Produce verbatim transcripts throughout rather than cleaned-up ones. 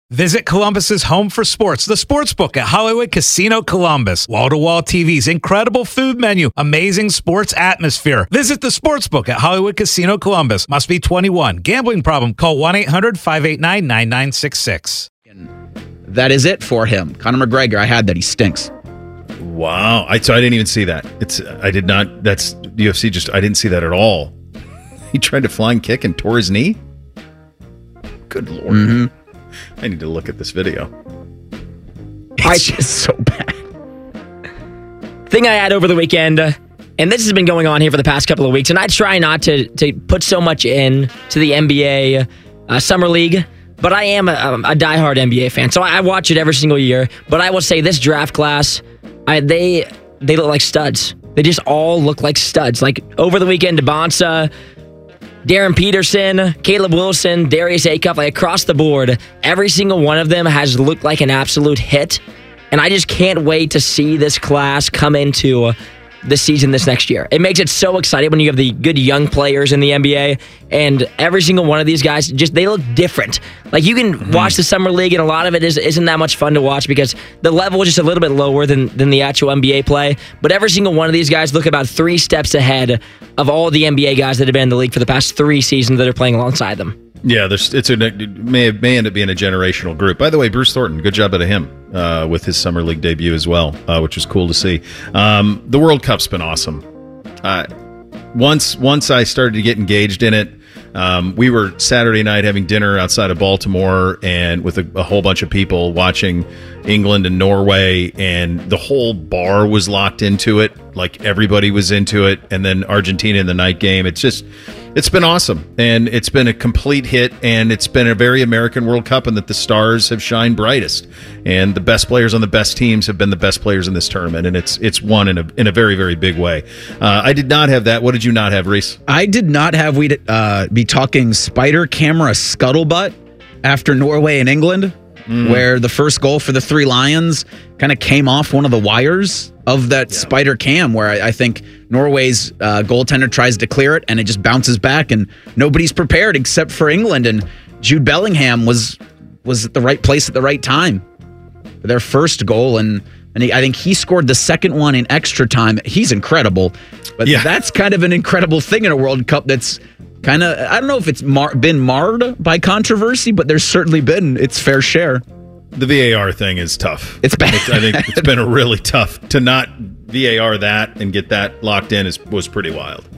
Visit Columbus's home for sports, the Sportsbook at Hollywood Casino Columbus. Wall-to-wall T Vs, incredible food menu, amazing sports atmosphere. Visit the Sportsbook at Hollywood Casino Columbus. Must be twenty-one. Gambling problem? Call one eight hundred five eight nine nine nine six six. That is it for him. Conor McGregor, I had that. He stinks. Wow. I, so I didn't even see that. It's I did not. That's U F C. Just I didn't see that at all. He tried to flying kick and tore his knee. Good Lord. Mm-hmm. I need to look at this video. It's just so bad. Thing I had over the weekend, uh, and this has been going on here for the past couple of weeks, and I try not to, to put so much in to the N B A uh, Summer League, but I am a, a diehard N B A fan, so I, I watch it every single year. But I will say this draft class, I, they they look like studs. They just all look like studs. Like over the weekend, Bonsa, Darren Peterson, Caleb Wilson, Darius Acuff, like across the board, every single one of them has looked like an absolute hit. And I just can't wait to see this class come into the season this next year. It makes it so exciting when you have the good young players in the N B A, and every single one of these guys, just they look different. Like you can mm-hmm. watch the Summer League, and a lot of it is, isn't that much fun to watch because the level is just a little bit lower than, than the actual N B A play. But every single one of these guys look about three steps ahead of all the N B A guys that have been in the league for the past three seasons that are playing alongside them. Yeah, there's it's a it may may end up being a generational group. By the way, Bruce Thornton, good job out of him uh, with his Summer League debut as well, uh, which was cool to see. Um, the World Cup's been awesome. Uh, once once I started to get engaged in it, um, we were Saturday night having dinner outside of Baltimore and with a, a whole bunch of people watching England and Norway, and the whole bar was locked into it. Like everybody was into it, and then Argentina in the night game. It's just. It's been awesome, and it's been a complete hit, and it's been a very American World Cup, and that the stars have shined brightest, and the best players on the best teams have been the best players in this tournament, and it's it's won in a in a very, very big way. Uh, I did not have that. What did you not have, Reese? I did not have we uh, be talking spider camera scuttlebutt after Norway and England, mm. where the first goal for the Three Lions kind of came off one of the wires of that yeah. spider cam, where I, I think Norway's uh, goaltender tries to clear it and it just bounces back, and nobody's prepared except for England. And Jude Bellingham was was at the right place at the right time for their first goal, and and he, I think he scored the second one in extra time. He's incredible, but yeah. that's kind of an incredible thing in a World Cup. That's kind of I don't know if it's mar- been marred by controversy, but there's certainly been its fair share. The V A R thing is tough. It's bad. I think it's been a really tough to not V A R that and get that locked in is was pretty wild.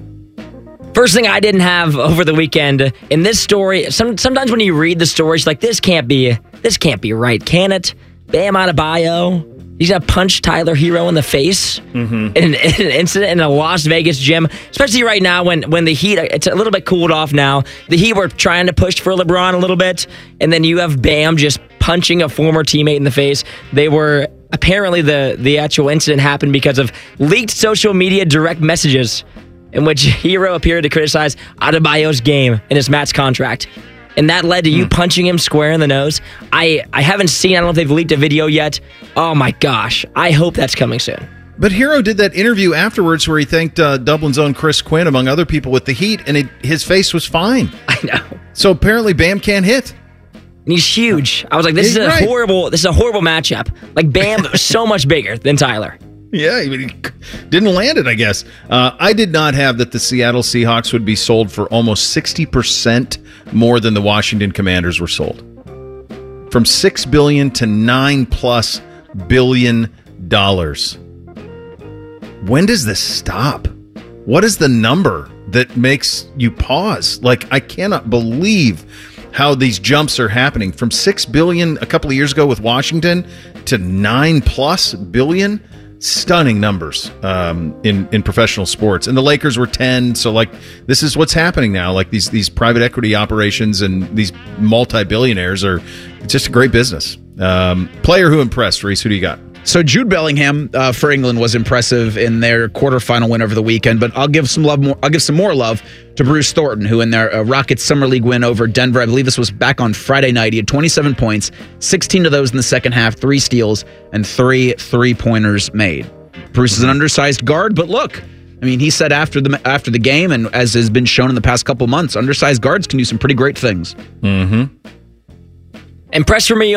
First thing I didn't have over the weekend in this story. Some, sometimes when you read the stories, like this can't be this can't be right, can it? Bam Adebayo, he's gonna punch Tyler Hero in the face mm-hmm. in, an, in an incident in a Las Vegas gym. Especially right now when when the Heat, it's a little bit cooled off now. The Heat were trying to push for LeBron a little bit, and then you have Bam just punching a former teammate in the face. They were apparently the the actual incident happened because of leaked social media direct messages in which Hero appeared to criticize Adebayo's game and his Matt's contract. And that led to you mm. punching him square in the nose. I, I haven't seen, I don't know if they've leaked a video yet. Oh my gosh. I hope that's coming soon. But Hero did that interview afterwards where he thanked uh, Dublin's own Chris Quinn, among other people, with the Heat, and it, his face was fine. I know. So apparently Bam can't hit. And he's huge. I was like, this he's is a right. horrible this is a horrible matchup. Like Bam so much bigger than Tyler. Yeah, he didn't land it, I guess. Uh, I did not have that the Seattle Seahawks would be sold for almost sixty percent more than the Washington Commanders were sold. From six billion dollars to nine plus billion dollars. When does this stop? What is the number that makes you pause? Like, I cannot believe how these jumps are happening from six billion a couple of years ago with Washington to nine plus billion. Stunning numbers um, in in professional sports, and the Lakers were ten. So, like, this is what's happening now. Like these these private equity operations and these multi-billionaires are it's just a great business. Um, player who impressed, Reese? Who do you got? So Jude Bellingham uh, for England was impressive in their quarterfinal win over the weekend, but I'll give some love. More, I'll give some more love to Bruce Thornton, who in their uh, Rockets Summer League win over Denver, I believe this was back on Friday night. He had twenty-seven points, sixteen of those in the second half, three steals, and three three-pointers made. Bruce is an undersized guard, but look, I mean, he said after the after the game, and as has been shown in the past couple months, undersized guards can do some pretty great things. Mm-hmm. Impressed for me